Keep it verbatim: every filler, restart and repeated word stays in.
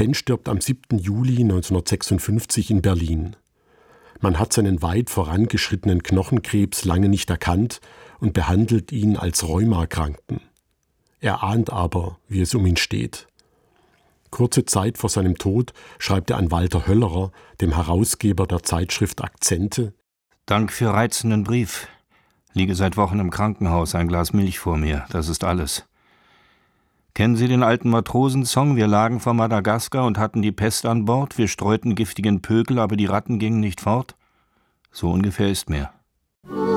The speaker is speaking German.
Ben stirbt am siebten Juli neunzehnhundertsechsundfünfzig in Berlin. Man hat seinen weit vorangeschrittenen Knochenkrebs lange nicht erkannt und behandelt ihn als Rheumakranken. Er ahnt aber, wie es um ihn steht. Kurze Zeit vor seinem Tod schreibt er an Walter Höllerer, dem Herausgeber der Zeitschrift Akzente: Dank für reizenden Brief. Liege seit Wochen im Krankenhaus, ein Glas Milch vor mir, das ist alles. Kennen Sie den alten Matrosensong? Wir lagen vor Madagaskar und hatten die Pest an Bord, wir streuten giftigen Pökel, aber die Ratten gingen nicht fort. So ungefähr ist mir.